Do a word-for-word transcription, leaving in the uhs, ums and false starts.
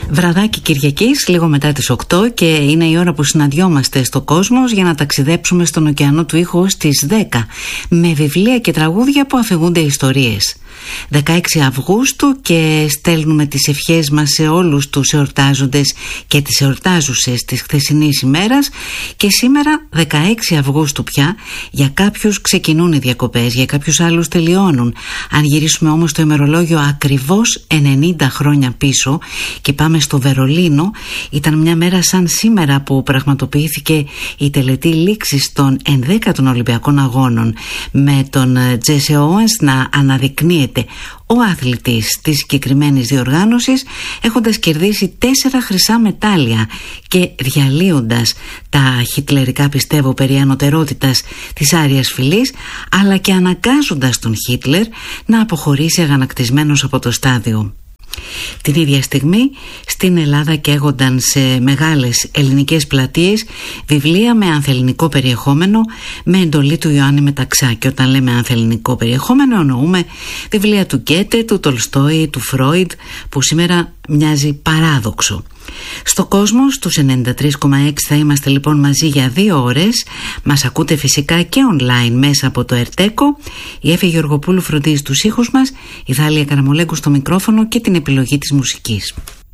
Βραδάκι Κυριακής, λίγο μετά τις οκτώ, και είναι η ώρα που συναντιόμαστε στο Κόσμος για να ταξιδέψουμε στον ωκεανό του ήχου στις δέκα με βιβλία και τραγούδια που αφηγούνται ιστορίες. δεκαέξι Αυγούστου και στέλνουμε τις ευχές μας σε όλους τους εορτάζοντες και τις εορτάζουσες της χθεσινής ημέρας, και σήμερα δεκαέξι Αυγούστου πια για κάποιους ξεκινούν οι διακοπές, για κάποιους άλλους τελειώνουν. Αν γυρίσουμε όμως το ημερολόγιο ακριβώς ενενήντα χρόνια πίσω και πάμε στο Βερολίνο, ήταν μια μέρα σαν σήμερα που πραγματοποιήθηκε η τελετή λήξης των ενδέκατων Ολυμπιακών Αγώνων, με τον Τζέσι Όουενς να αναδεικνύεται ο αθλητής της συγκεκριμένης διοργάνωσης, έχοντας κερδίσει τέσσερα χρυσά μετάλλια και διαλύοντας τα χιτλερικά, πιστεύω, περί ανωτερότητας της Άριας Φυλής, αλλά και αναγκάζοντας τον Χίτλερ να αποχωρήσει αγανακτισμένος από το στάδιο. Την ίδια στιγμή στην Ελλάδα καίγονταν σε μεγάλες ελληνικές πλατείες βιβλία με ανθελληνικό περιεχόμενο με εντολή του Ιωάννη Μεταξά. Και όταν λέμε ανθελληνικό περιεχόμενο εννοούμε βιβλία του Γκέτε, του Τολστόι, του Φρόιντ, που σήμερα μοιάζει παράδοξο. Στο Κόσμο στους ενενήντα τρία κόμμα έξι θα είμαστε λοιπόν μαζί για δύο ώρες. Μας ακούτε φυσικά και online μέσα από το Ερτέκο. Η Έφη Γεωργοπούλου φροντίζει τους ήχους μας, η Δάλια Καραμολέγκου στο μικρόφωνο και την επιλογή της μουσικής.